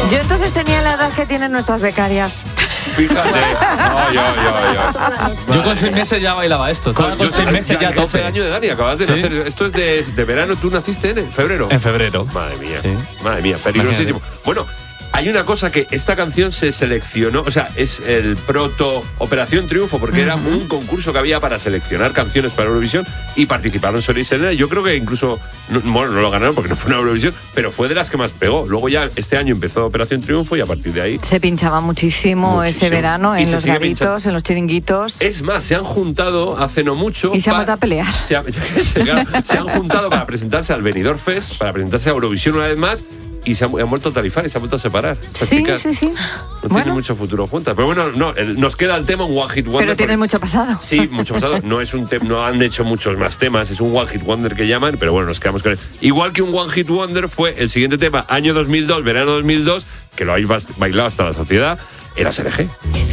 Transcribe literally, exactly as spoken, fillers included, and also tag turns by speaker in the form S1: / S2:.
S1: Yo entonces tenía la edad que tienen nuestras becarias.
S2: Fíjate. No, yo, yo, yo.
S3: Yo con seis meses ya bailaba esto. Estaba con, con seis meses ya, ya
S2: doce años de edad y acabas de ¿sí? nacer. Esto es de, de verano. ¿Tú naciste en febrero?
S3: En febrero.
S2: Madre mía. Sí. Madre mía, peligrosísimo. Bueno, hay una cosa que esta canción se seleccionó, o sea, es el proto Operación Triunfo, porque uh-huh. era un concurso que había para seleccionar canciones para Eurovisión y participaron Soler y Selena. Yo creo que incluso, no, bueno, no lo ganaron porque no fue una Eurovisión, pero fue de las que más pegó. Luego ya este año empezó Operación Triunfo y a partir de ahí...
S1: Se pinchaba muchísimo, muchísimo. ese verano en los garitos, en los chiringuitos.
S2: Es más, se han juntado hace no mucho...
S1: Y se han vuelto a pelear.
S2: Se, ha, claro, se han juntado para presentarse al Benidorm Fest, para presentarse a Eurovisión una vez más. Y se han, han vuelto a tarifar y se han vuelto a separar. Estas
S1: sí,
S2: chicas
S1: sí, sí.
S2: No
S1: bueno.
S2: tienen mucho futuro juntas. Pero bueno, no, el, nos queda el tema un One Hit Wonder.
S1: Pero tienen mucho pasado.
S2: Sí, mucho pasado. No es un te- no han hecho muchos más temas, es un One Hit Wonder que llaman, pero bueno, nos quedamos con él. Igual que un One Hit Wonder fue el siguiente tema, año dos mil dos, verano dos mil dos, que lo habéis bailado hasta la saciedad, era S L G.